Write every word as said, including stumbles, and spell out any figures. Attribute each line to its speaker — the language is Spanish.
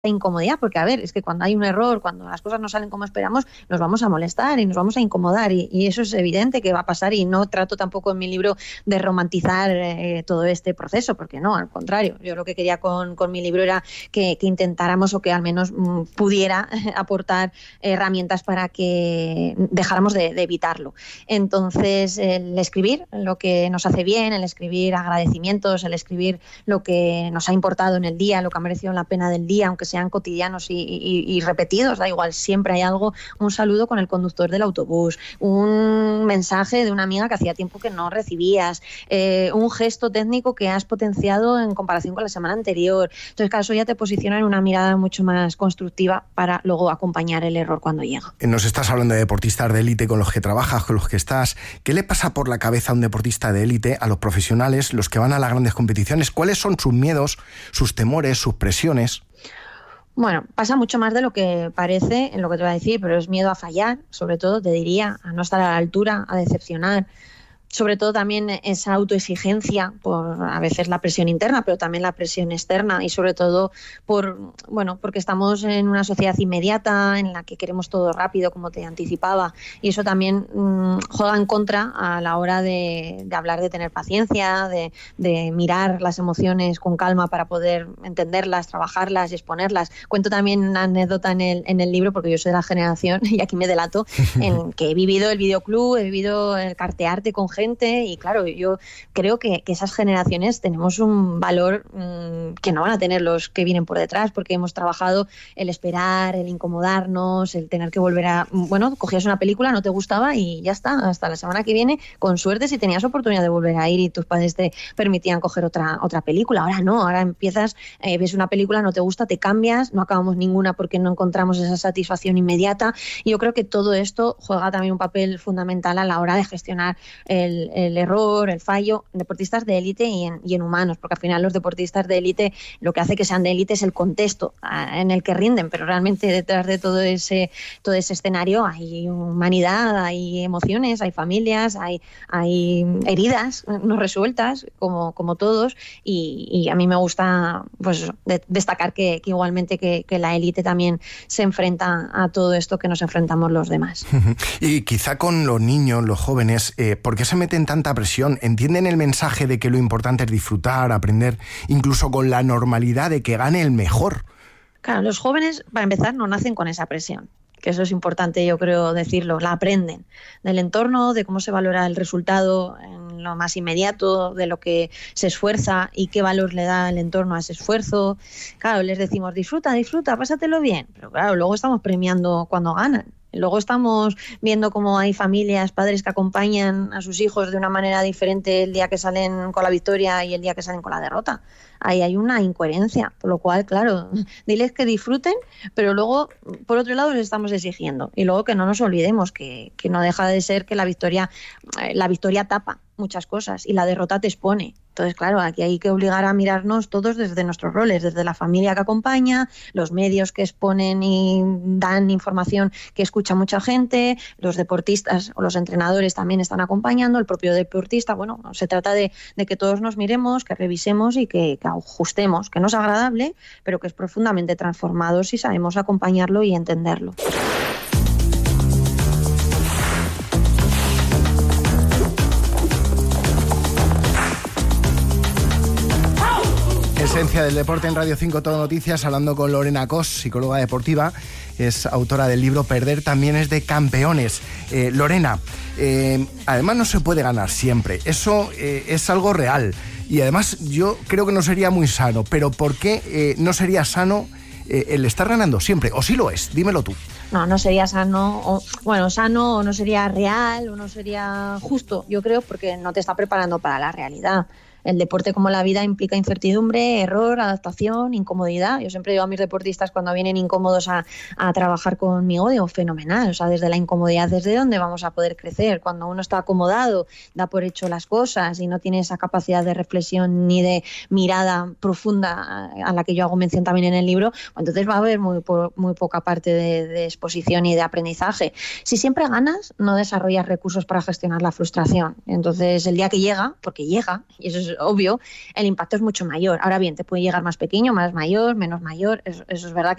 Speaker 1: incomodidad, porque a ver, es que cuando hay un error, cuando las cosas no salen como esperamos, nos vamos a molestar y nos vamos a incomodar, y, y eso es evidente que va a pasar, y no trato tampoco en mi libro de romantizar eh, todo este proceso, porque no, al contrario, yo lo que quería con, con mi libro era que, que intentáramos, o que al menos mm, pudiera aportar herramientas para que dejáramos de, de evitarlo. Entonces, el escribir lo que nos hace bien, el escribir agradecimientos, el escribir lo que nos ha importado en el día, lo que ha merecido la pena del día, aunque sean cotidianos y, y, y repetidos, da igual, siempre hay algo, un saludo con el conductor del autobús, un mensaje de una amiga que hacía tiempo que no recibías, eh, un gesto técnico que has potenciado en comparación con la semana anterior. Entonces, claro, eso ya te posiciona en una mirada mucho más constructiva para luego acompañar el error cuando llega.
Speaker 2: Nos estás hablando de deportistas de élite con los que trabajas, con los que estás. ¿Qué le pasa por la cabeza a un deportista de élite, a los profesionales, los que van a las grandes competiciones? ¿Cuáles son sus miedos, sus temores, sus presiones?
Speaker 1: Bueno, pasa mucho más de lo que parece en lo que te voy a decir, pero es miedo a fallar, sobre todo, te diría, a no estar a la altura, a decepcionar. Sobre todo también esa autoexigencia por a veces la presión interna, pero también la presión externa, y sobre todo por bueno porque estamos en una sociedad inmediata en la que queremos todo rápido, como te anticipaba, y eso también mmm, juega en contra a la hora de, de hablar de tener paciencia, de, de mirar las emociones con calma para poder entenderlas, trabajarlas y exponerlas. Cuento también una anécdota en el, en el libro, porque yo soy de la generación, y aquí me delato, en que he vivido el videoclub, he vivido el cartearte con gente. Y claro, yo creo que, que esas generaciones tenemos un valor mmm, que no van a tener los que vienen por detrás, porque hemos trabajado el esperar, el incomodarnos, el tener que volver a... Bueno, cogías una película, no te gustaba y ya está, hasta la semana que viene, con suerte, si tenías oportunidad de volver a ir y tus padres te permitían coger otra, otra película. Ahora no, ahora empiezas, eh, ves una película, no te gusta, te cambias, no acabamos ninguna porque no encontramos esa satisfacción inmediata, y yo creo que todo esto juega también un papel fundamental a la hora de gestionar el El, el error, el fallo, en deportistas de élite y en, y en humanos, porque al final los deportistas de élite, lo que hace que sean de élite es el contexto en el que rinden, pero realmente detrás de todo ese todo ese escenario hay humanidad, hay emociones, hay familias, hay, hay heridas no resueltas, como, como todos, y, y a mí me gusta pues de, destacar que, que igualmente que, que la élite también se enfrenta a todo esto que nos enfrentamos los demás.
Speaker 2: Y quizá con los niños, los jóvenes, eh, ¿por qué se meten tanta presión? ¿Entienden el mensaje de que lo importante es disfrutar, aprender, incluso con la normalidad de que gane el mejor?
Speaker 1: Claro, los jóvenes, para empezar, no nacen con esa presión, que eso es importante, yo creo, decirlo, la aprenden del entorno, de cómo se valora el resultado en lo más inmediato, de lo que se esfuerza y qué valor le da el entorno a ese esfuerzo. Claro, les decimos, disfruta, disfruta, pásatelo bien, pero claro, luego estamos premiando cuando ganan. Luego estamos viendo cómo hay familias, padres que acompañan a sus hijos de una manera diferente el día que salen con la victoria y el día que salen con la derrota. Ahí hay una incoherencia, por lo cual, claro, diles que disfruten, pero luego, por otro lado, les estamos exigiendo. Y luego que no nos olvidemos que, que no deja de ser que la victoria, la victoria tapa muchas cosas y la derrota te expone. Entonces, claro, aquí hay que obligar a mirarnos todos desde nuestros roles, desde la familia que acompaña, los medios que exponen y dan información que escucha mucha gente, los deportistas o los entrenadores también están acompañando, el propio deportista. Bueno, se trata de, de que todos nos miremos, que revisemos y que, que ajustemos, que no es agradable, pero que es profundamente transformador si sabemos acompañarlo y entenderlo.
Speaker 2: Esencia del deporte en Radio cinco Todo Noticias, hablando con Lorena Cos, psicóloga deportiva, es autora del libro Perder también es de campeones. Eh, Lorena, eh, además no se puede ganar siempre, eso eh, es algo real, y además yo creo que no sería muy sano, pero ¿por qué eh, no sería sano eh, el estar ganando siempre? ¿O sí lo es? Dímelo tú.
Speaker 1: No, no sería sano, o, bueno, sano o no sería real o no sería justo, yo creo, porque no te está preparando para la realidad. El deporte, como la vida, implica incertidumbre, error, adaptación, incomodidad. Yo siempre digo a mis deportistas cuando vienen incómodos a, a trabajar conmigo, digo, fenomenal. O sea, desde la incomodidad, ¿desde dónde vamos a poder crecer? Cuando uno está acomodado, da por hecho las cosas y no tiene esa capacidad de reflexión ni de mirada profunda a la que yo hago mención también en el libro, entonces va a haber muy, muy poca parte de, de exposición y de aprendizaje. Si siempre ganas, no desarrollas recursos para gestionar la frustración. Entonces, el día que llega, porque llega, y eso es es obvio, el impacto es mucho mayor. Ahora bien, te puede llegar más pequeño, más mayor, menos mayor, eso, eso es verdad que